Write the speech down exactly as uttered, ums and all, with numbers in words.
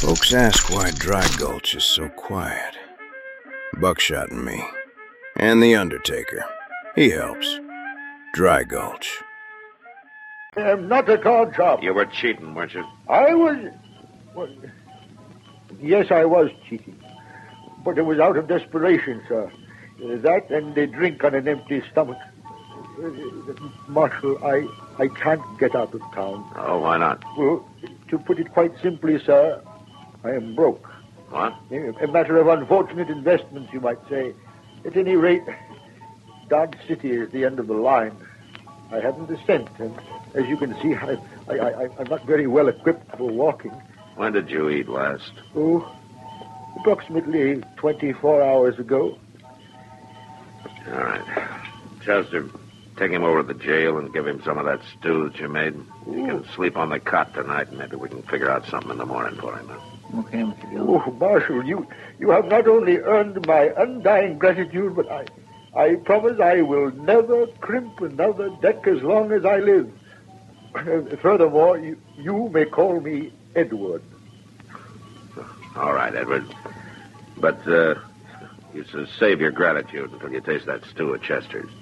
Folks ask why Dry Gulch is so quiet. Buckshot and me. And the Undertaker. He helps. Dry Gulch. I'm not a card shop. You were cheating, weren't you? I was... Well, yes, I was cheating. But it was out of desperation, sir. Uh, that and a drink on an empty stomach. Uh, Marshal, I, I can't get out of town. Oh, why not? Well, to put it quite simply, sir, I am broke. What? A matter of unfortunate investments, you might say. At any rate, Dodge City is the end of the line. I haven't a cent, and as you can see, I, I, I, I'm not very well equipped for walking. When did you eat last? Oh, approximately twenty-four hours ago. All right. Chester, take him over to the jail and give him some of that stew that you made. You can sleep on the cot tonight, and maybe we can figure out something in the morning for him. Okay, Mister Gill. Oh, Marshal, you, you have not only earned my undying gratitude, but I, I promise I will never crimp another deck as long as I live. Uh, furthermore, you, you may call me Edward. All right, Edward. But uh, you should save your gratitude until you taste that stew at Chester's.